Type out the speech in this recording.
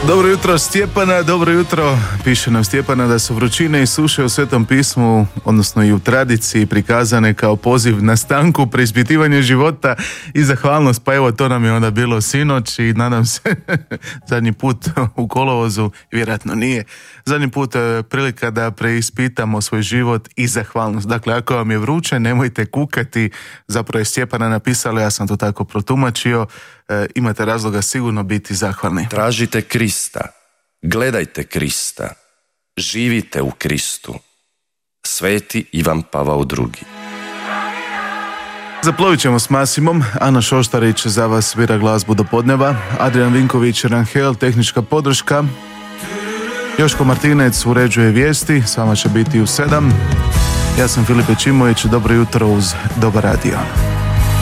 Dobro jutro Stjepana, dobro jutro. Piše nam Stjepana da su vrućine i suše u Svetom pismu, odnosno i u tradiciji prikazane kao poziv na stanku, preispitivanje života i zahvalnost. Pa evo, to nam je onda bilo sinoć i nadam se zadnji put u kolovozu, vjerojatno nije, zadnji put prilika da preispitamo svoj život i zahvalnost. Dakle, ako vam je vruće, nemojte kukati, zapravo je Stjepana napisala, ja sam to tako protumačio, imate razloga sigurno biti zahvalni. Tražite Krista, gledajte Krista, živite u Kristu. Sveti Ivan Pavao II. Zaplovit ćemo s Masimom. Ana Šoštarić za vas bira glazbu do podneva, Adrian Vinković, Ranhel, tehnička podrška, Joško Martinec uređuje vijesti, s vama će biti u 7. Ja sam Filipe Čimović, dobro jutro uz Dobar radio.